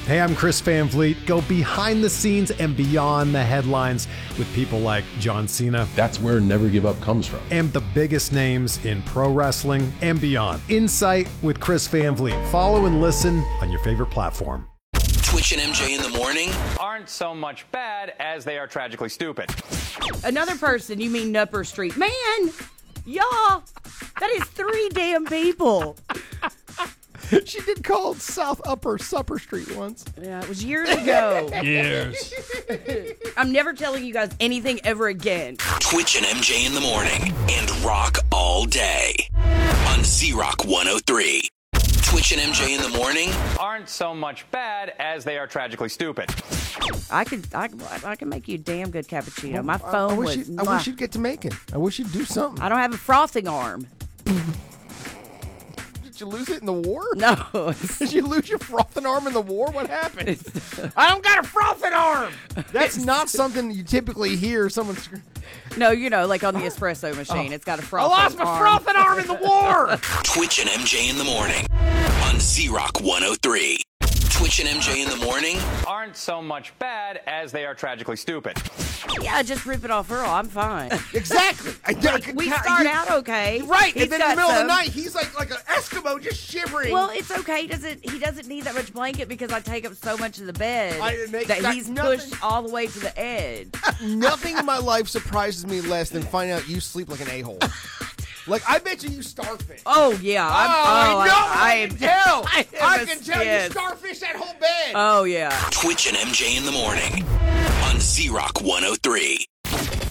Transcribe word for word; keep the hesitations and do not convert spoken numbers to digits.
Hey, I'm Chris Van Vliet. Go behind the scenes and beyond the headlines with people like John Cena. That's where Never Give Up comes from. And the biggest names in pro wrestling and beyond. Insight with Chris Van Vliet. Follow and listen on your favorite platform. Twitch and M J in the morning aren't so much bad as they are tragically stupid. Another person, you mean Nupper Street. Man, y'all, that is three damn people. She did call it South Upper Supper Street once. Yeah, it was years ago. Years. I'm never telling you guys anything ever again. Twitch and M J in the morning and rock all day on Z-Rock one oh three. Twitch and M J in the morning aren't so much bad as they are tragically stupid. I could, I, I can make you a damn good cappuccino. Well, My phone I, I wish was. you, I wish you'd get to making. I wish you'd do something. I don't have a frothing arm. Did you lose it in the war? No. Did you lose your frothing arm in the war? What happened? I don't got a frothing arm. That's not something you typically hear someone. Sc- no, you know, like on the espresso machine, oh. It's got a frothing arm. I lost my arm. frothing arm in the war. Twitch and M J in the morning on Z-Rock one oh three. Twitch and M J in the morning aren't so much bad as they are tragically stupid. Yeah, just rip it off Earl. I'm fine. Exactly. I, like, we start he, out okay, right? He's and then in the middle some, of the night, he's like like an Eskimo, just shivering. Well, it's okay. He doesn't he doesn't need that much blanket because I take up so much of the bed I, they, that, that he's nothing, pushed all the way to the edge. Nothing in my life surprises me less than finding out you sleep like an a-hole. Like, I bet you you starfish. Oh, yeah. I'm, oh, oh, I know. I, I, I can tell. I, I can tell you starfish that whole bed. Oh, yeah. Twitch and M J in the morning on Z-Rock one oh three.